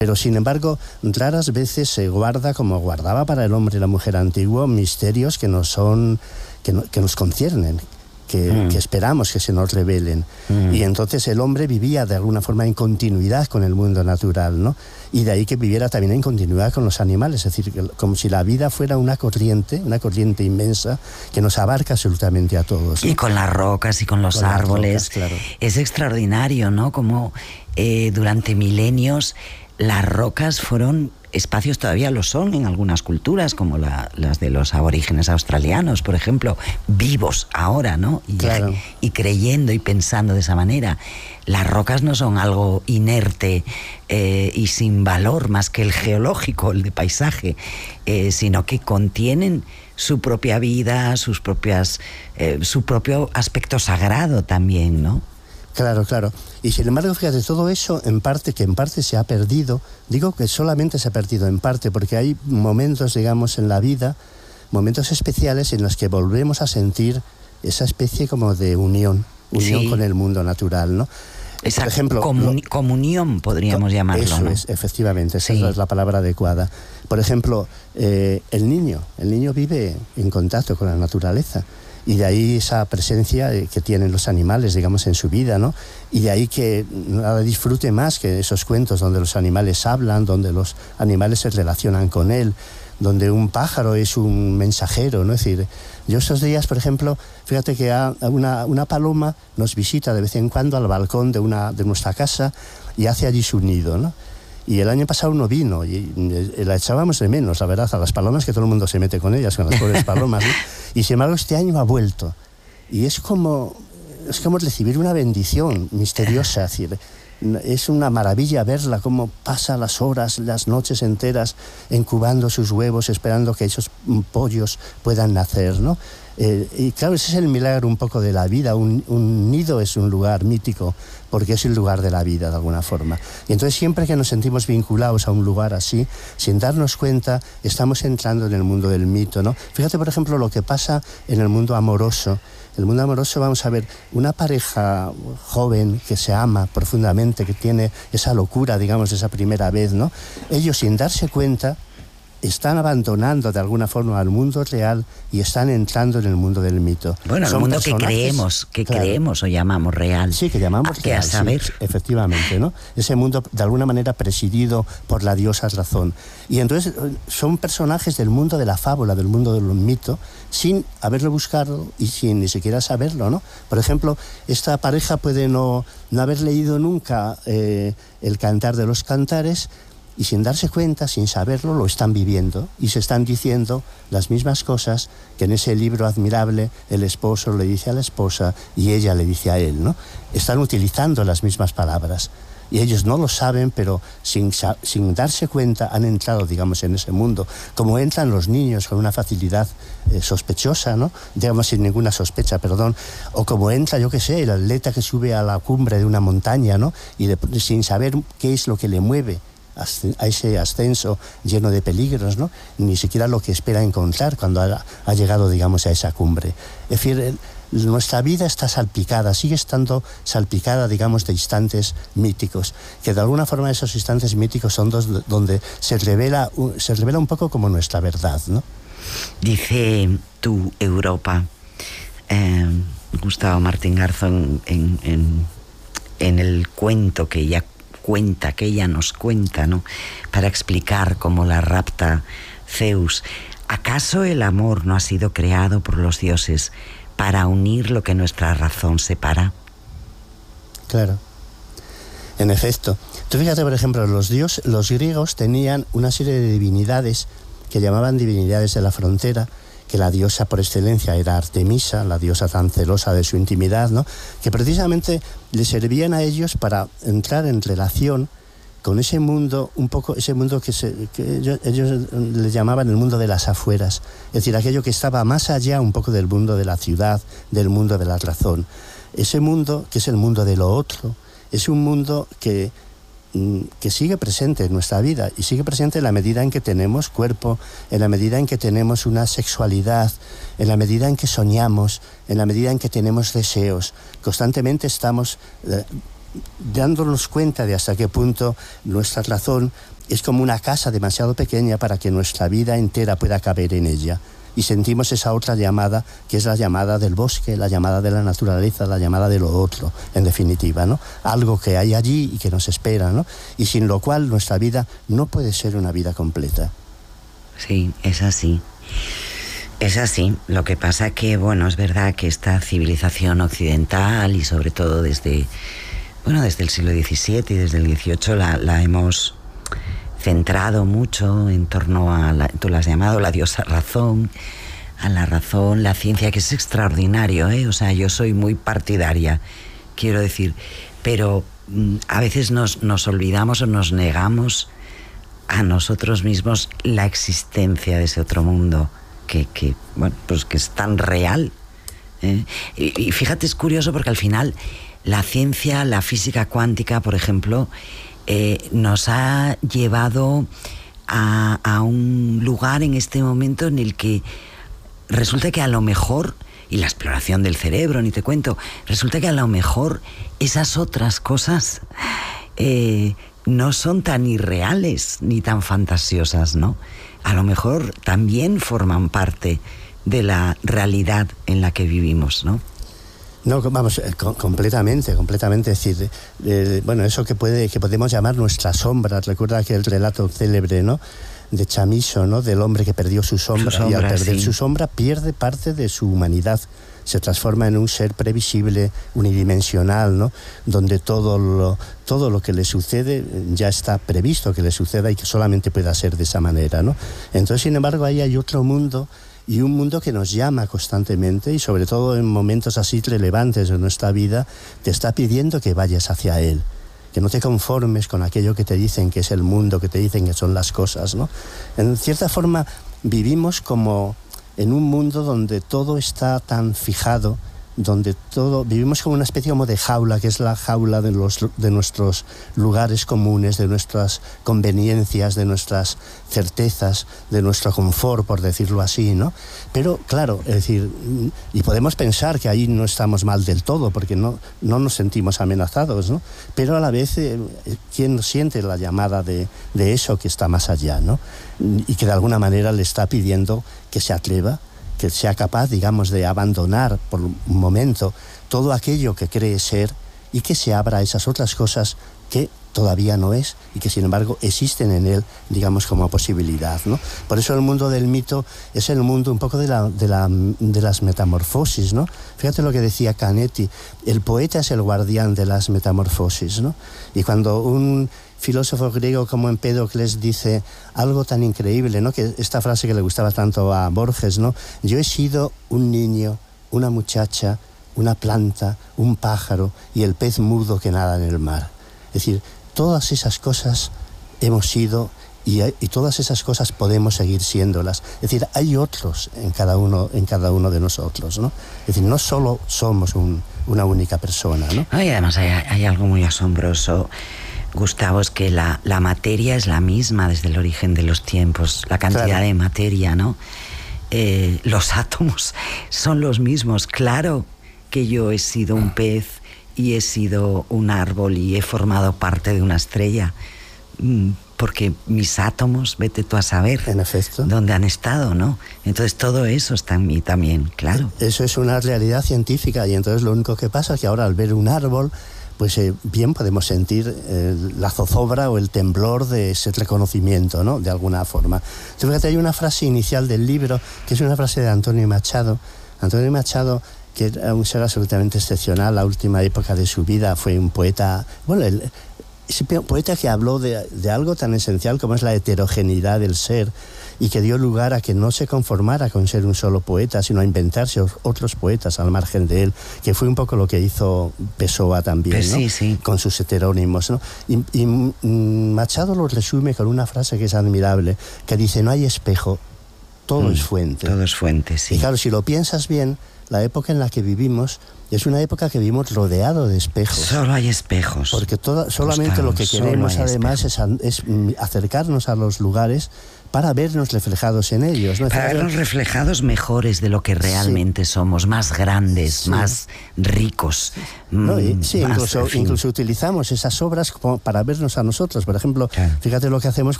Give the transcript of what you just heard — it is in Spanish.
Pero sin embargo, raras veces se guarda, como guardaba para el hombre y la mujer antiguo, misterios que nos conciernen, que esperamos que se nos revelen. Y entonces el hombre vivía de alguna forma en continuidad con el mundo natural, ¿no? Y de ahí que viviera también en continuidad con los animales, es decir, como si la vida fuera una corriente inmensa que nos abarca absolutamente a todos, ¿no? Y con las rocas y con los árboles. Rocas, claro. Es extraordinario, ¿no? Como durante milenios las rocas fueron espacios, todavía lo son en algunas culturas, como las de los aborígenes australianos, por ejemplo, vivos ahora, ¿no? Claro. Y creyendo y pensando de esa manera. Las rocas no son algo inerte y sin valor más que el geológico, el de paisaje, sino que contienen su propia vida, su propio aspecto sagrado también, ¿no? Claro, claro. Y sin embargo, fíjate, todo eso en parte se ha perdido. Digo que solamente se ha perdido en parte, porque hay momentos, digamos, en la vida, momentos especiales en los que volvemos a sentir esa especie como de unión sí, con el mundo natural, ¿no? Esa, por ejemplo, comunión podríamos llamarlo, eso, ¿no? Es, efectivamente, esa es la palabra adecuada. Por ejemplo, el niño vive en contacto con la naturaleza. Y de ahí esa presencia que tienen los animales, digamos, en su vida, ¿no? Y de ahí que nada disfrute más que esos cuentos donde los animales hablan, donde los animales se relacionan con él, donde un pájaro es un mensajero, ¿no? Es decir, yo estos días, por ejemplo, fíjate que una paloma nos visita de vez en cuando al balcón de nuestra casa y hace allí su nido, ¿no? Y el año pasado no vino y la echábamos de menos, la verdad, a las palomas, que todo el mundo se mete con ellas, con las pobres palomas, ¿no? Y sin embargo este año ha vuelto. Y es como recibir una bendición misteriosa, es decir, es una maravilla verla, cómo pasa las horas, las noches enteras incubando sus huevos, esperando que esos pollos puedan nacer, ¿no? Y claro, ese es el milagro un poco de la vida. Un nido es un lugar mítico porque es el lugar de la vida, de alguna forma. Y entonces siempre que nos sentimos vinculados a un lugar así, sin darnos cuenta, estamos entrando en el mundo del mito, ¿no? Fíjate, por ejemplo, lo que pasa en el mundo amoroso. El mundo amoroso, vamos a ver, una pareja joven que se ama profundamente, que tiene esa locura, digamos, de esa primera vez, ¿no? Ellos, sin darse cuenta, están abandonando de alguna forma al mundo real y están entrando en el mundo del mito. Bueno, el mundo que creemos o llamamos real. Sí, que llamamos real, a saber. Sí, efectivamente, ¿no? Ese mundo de alguna manera presidido por la diosa razón. Y entonces son personajes del mundo de la fábula, del mundo del mito, sin haberlo buscado y sin ni siquiera saberlo, ¿no? Por ejemplo, esta pareja puede no haber leído nunca el Cantar de los Cantares, y sin darse cuenta, sin saberlo, lo están viviendo y se están diciendo las mismas cosas que en ese libro admirable el esposo le dice a la esposa y ella le dice a él, ¿no? Están utilizando las mismas palabras y ellos no lo saben, pero sin darse cuenta han entrado, digamos, en ese mundo, como entran los niños con una facilidad sospechosa, ¿no? Digamos, sin ninguna sospecha, perdón, o como entra, yo qué sé, el atleta que sube a la cumbre de una montaña, ¿no? Y sin saber qué es lo que le mueve a ese ascenso lleno de peligros, ¿no? Ni siquiera lo que espera encontrar cuando ha llegado, digamos, a esa cumbre. Es decir, nuestra vida está salpicada, sigue estando salpicada, digamos, de instantes míticos, que de alguna forma esos instantes míticos son donde se revela un poco como nuestra verdad, ¿no? Dice tu Europa, Gustavo Martín Garzón, en el cuento que ella nos cuenta, ¿no? Para explicar cómo la rapta Zeus. ¿Acaso el amor no ha sido creado por los dioses para unir lo que nuestra razón separa? Claro. En efecto. Tú fíjate, por ejemplo, los griegos tenían una serie de divinidades que llamaban divinidades de la frontera, que la diosa por excelencia era Artemisa, la diosa tan celosa de su intimidad, ¿no? Que precisamente le servían a ellos para entrar en relación con ese mundo, un poco ese mundo que ellos le llamaban el mundo de las afueras, es decir, aquello que estaba más allá un poco del mundo de la ciudad, del mundo de la razón. Ese mundo que es el mundo de lo otro, es un mundo que sigue presente en nuestra vida y sigue presente en la medida en que tenemos cuerpo, en la medida en que tenemos una sexualidad, en la medida en que soñamos, en la medida en que tenemos deseos. Constantemente estamos dándonos cuenta de hasta qué punto nuestra razón es como una casa demasiado pequeña para que nuestra vida entera pueda caber en ella. Y sentimos esa otra llamada, que es la llamada del bosque, la llamada de la naturaleza, la llamada de lo otro, en definitiva, ¿no? Algo que hay allí y que nos espera, ¿no? Y sin lo cual nuestra vida no puede ser una vida completa. Sí, es así. Es así. Lo que pasa que, bueno, es verdad que esta civilización occidental y sobre todo desde el siglo XVII y desde el XVIII la hemos centrado mucho en torno a, tú la has llamado la diosa razón, a la razón, la ciencia, que es extraordinario, ¿eh? O sea, yo soy muy partidaria, quiero decir, pero a veces nos olvidamos o nos negamos a nosotros mismos la existencia de ese otro mundo que es tan real, ¿eh? Y fíjate, es curioso porque al final la ciencia, la física cuántica, por ejemplo, nos ha llevado a un lugar en este momento en el que resulta que a lo mejor, y la exploración del cerebro, ni te cuento, resulta que a lo mejor esas otras cosas no son tan irreales ni tan fantasiosas, ¿no? A lo mejor también forman parte de la realidad en la que vivimos, ¿no? No, vamos, completamente, es decir, eso que podemos llamar nuestra sombra. Recuerda aquel relato célebre, ¿no?, de Chamisso, ¿no?, del hombre que perdió su sombra, y al perder su sombra pierde parte de su humanidad, se transforma en un ser previsible, unidimensional, ¿no?, donde todo lo que le sucede ya está previsto que le suceda y que solamente pueda ser de esa manera, ¿no? Entonces, sin embargo, ahí hay otro mundo, y un mundo que nos llama constantemente, y sobre todo en momentos así relevantes de nuestra vida, te está pidiendo que vayas hacia él, que no te conformes con aquello que te dicen que es el mundo, que te dicen que son las cosas, ¿no? En cierta forma vivimos como en un mundo donde todo está tan fijado, donde vivimos como una especie como de jaula, que es la jaula de nuestros lugares comunes, de nuestras conveniencias, de nuestras certezas, de nuestro confort, por decirlo así, ¿no? Pero, claro, es decir, y podemos pensar que ahí no estamos mal del todo, porque no nos sentimos amenazados, ¿no? Pero a la vez, ¿quién siente la llamada de eso que está más allá, ¿no? Y que de alguna manera le está pidiendo que se atreva, que sea capaz, digamos, de abandonar por un momento todo aquello que cree ser y que se abra a esas otras cosas que todavía no es y que sin embargo existen en él, digamos, como posibilidad, ¿no? Por eso el mundo del mito es el mundo un poco de las metamorfosis, ¿no? Fíjate lo que decía Canetti, el poeta es el guardián de las metamorfosis, ¿no? Y cuando un filósofo griego como Empédocles dice algo tan increíble, ¿no?, que esta frase que le gustaba tanto a Borges, ¿no?, yo he sido un niño, una muchacha, una planta, un pájaro y el pez mudo que nada en el mar. Es decir, todas esas cosas hemos sido y todas esas cosas podemos seguir siéndolas. Es decir, hay otros en cada uno de nosotros, ¿no? Es decir, no solo somos una única persona, ¿no? Y además hay algo muy asombroso, Gustavo, es que la materia es la misma desde el origen de los tiempos, la cantidad de materia, ¿no? Los átomos son los mismos. Claro que yo he sido un pez y he sido un árbol y he formado parte de una estrella, porque mis átomos, vete tú a saber, en efecto, dónde han estado, ¿no? Entonces todo eso está en mí también, claro. Eso es una realidad científica, y entonces lo único que pasa es que ahora al ver un árbol, pues bien podemos sentir la zozobra o el temblor de ese reconocimiento, ¿no?, de alguna forma. Entonces, fíjate, hay una frase inicial del libro, que es una frase de Antonio Machado. Antonio Machado, que era un ser absolutamente excepcional, la última época de su vida, fue un poeta, ese poeta que habló de algo tan esencial como es la heterogeneidad del ser, y que dio lugar a que no se conformara con ser un solo poeta, sino a inventarse otros poetas al margen de él, que fue un poco lo que hizo Pessoa también, ¿no? Sí, sí. Con sus heterónimos, ¿no? Y Machado lo resume con una frase que es admirable, que dice: no hay espejo, todo es fuente. Todo es fuente, sí. Y claro, si lo piensas bien, la época en la que vivimos Es una época que vivimos rodeado de espejos. Solo hay espejos. Porque solamente lo que queremos además es acercarnos a los lugares para vernos reflejados en ellos, ¿no? Para vernos reflejados mejores de lo que realmente somos, más grandes, más ricos. No, incluso utilizamos esas obras como para vernos a nosotros. Por ejemplo, fíjate lo que hacemos